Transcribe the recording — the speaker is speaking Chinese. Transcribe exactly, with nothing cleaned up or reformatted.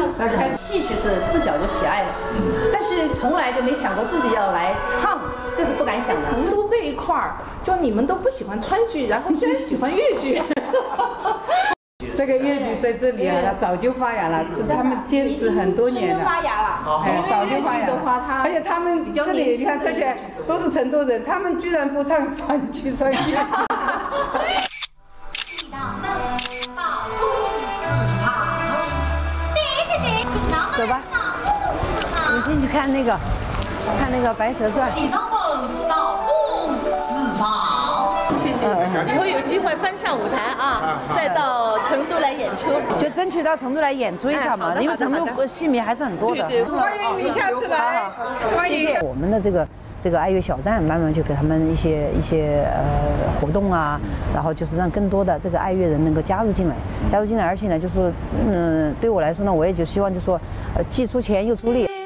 但是戏曲是自小就喜爱了，但是从来就没想过自己要来唱，这是不敢想的。 成都这一块儿，就你们都不喜欢川剧，然后居然喜欢粤剧。 这个粤剧在这里啊，早就发芽了，他们坚持很多年了。 发芽了， 哎，早就发芽的话，它而且他们这里你看这些都是成都人，他们居然不唱川剧，川剧。 走吧，我们进去看那个，看那个《白蛇传》。 启东门扫宫四宝。 谢谢，以后有机会搬上舞台啊，再到成都来演出， 就争取到成都来演出一场嘛，因为成都戏迷还是很多的。 对，欢迎你下次来，欢迎。 我们的这个。这个爱乐小站慢慢就给他们一些一些呃活动啊，然后就是让更多的这个爱乐人能够加入进来，加入进来，而且呢，就是嗯，对我来说呢，我也就希望就说，呃，既出钱又出力。